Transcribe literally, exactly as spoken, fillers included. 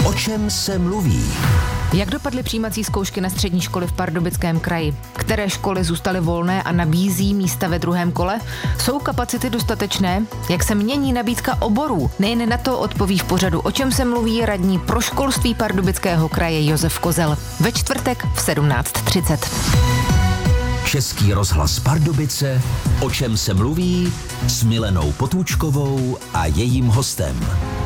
O čem se mluví? Jak dopadly přijímací zkoušky na střední školy v Pardubickém kraji? Které školy zůstaly volné a nabízí místa ve druhém kole? Jsou kapacity dostatečné? Jak se mění nabídka oborů? Nejen na to odpoví v pořadu O čem se mluví radní pro školství Pardubického kraje Josef Kozel. Ve čtvrtek v sedmnáct třicet. Český rozhlas Pardubice, o čem se mluví s Milenou Potůčkovou a jejím hostem.